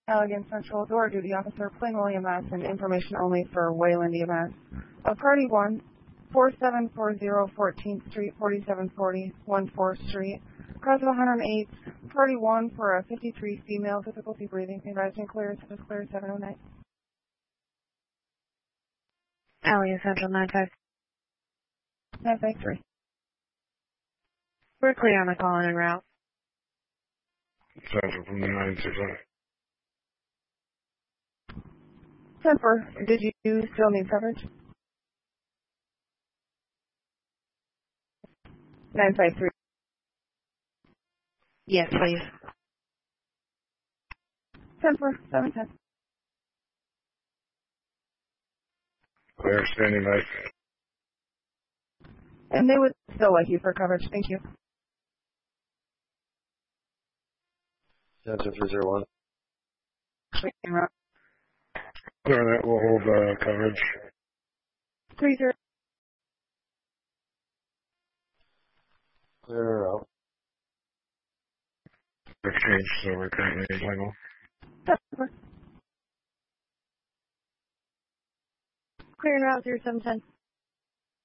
Allegan Central Door Duty Officer Plingle EMS and information only for Wayland EMS. Party 1, 4740 14th Street, 4740 14th Street. Cross of 108. Party 1 for a 53 female, difficulty breathing. Advised and clear, clear 709. Allegan Central 953. We're clear on the call-in and route. Central from the 965. Semper, did you still need coverage? 953. Yes, please. Semper, 710. Clear, standing by. And they would still like you for coverage. Thank you. Central 301. Clear that, we'll hold coverage. 30. Clear out. Exchange, so we're currently in Plingle. Clear and route through 710.